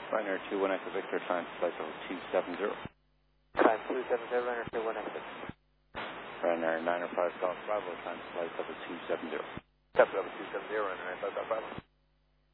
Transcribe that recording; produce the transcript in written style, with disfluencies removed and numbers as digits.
Ryanair 21 Echo Victor, time flight level 270. Time 270, Ryanair 21 Echo. Ryanair 905 Golf Bravo, time flight level 270. Top level 270, Ryanair 905 Golf Bravo.